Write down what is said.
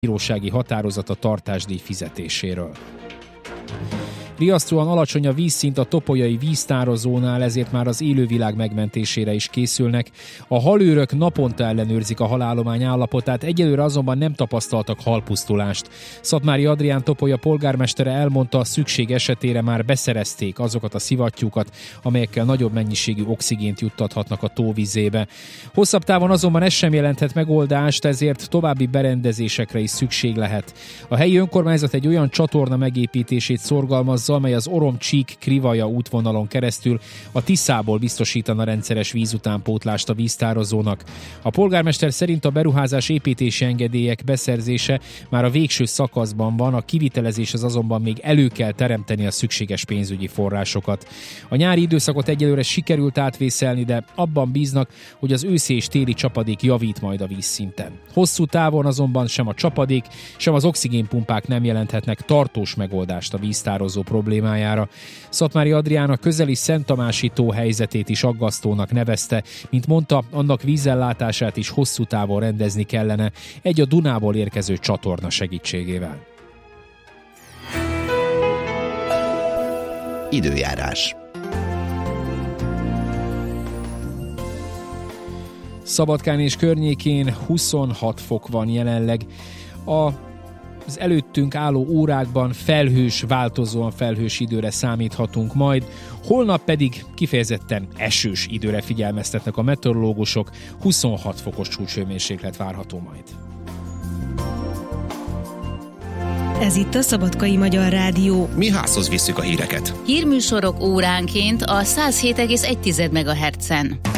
bírósági határozat a tartásdíj fizetéséről. Riasztóan alacsony a vízszint a topolyai víztározónál, ezért már az élővilág megmentésére is készülnek. A halőrök naponta ellenőrzik a halállomány állapotát, egyelőre azonban nem tapasztaltak halpusztulást. Szatmári Adrián Topolya polgármestere elmondta, a szükség esetére már beszerezték azokat a szivattyúkat, amelyekkel nagyobb mennyiségű oxigént juttathatnak a tóvizébe. Hosszabb távon azonban ez sem jelenthet megoldást, ezért további berendezésekre is szükség lehet. A helyi önkormányzat egy olyan csatorna megépítését szorgalmazza, mely az Oromcsík-Krivaja útvonalon keresztül a Tiszából biztosítana rendszeres vízutánpótlást a víztározónak. A polgármester szerint a beruházás építési engedélyek beszerzése már a végső szakaszban van, a kivitelezéshez azonban még elő kell teremteni a szükséges pénzügyi forrásokat. A nyári időszakot egyelőre sikerült átvészelni, de abban bíznak, hogy az őszi és téli csapadék javít majd a vízszinten. Hosszú távon azonban sem a csapadék, sem az oxigénpumpák nem jelenthetnek tartós megoldást a víztározó problémájára. Szatmári Adrián a közeli Szent Tamási tó helyzetét is aggasztónak nevezte, mint mondta, annak vízellátását is hosszú távon rendezni kellene egy a Dunából érkező csatorna segítségével. Időjárás. Szabadkán és környékén 26 fok van jelenleg. Az előttünk álló órákban felhős, változóan felhős időre számíthatunk majd, holnap pedig kifejezetten esős időre figyelmeztetnek a meteorológusok, 26 fokos csúcshőmérséklet várható majd. Ez itt a Szabadkai Magyar Rádió. Mi házhoz visszük a híreket. Hírműsorok óránként a 107,1 MHz-en.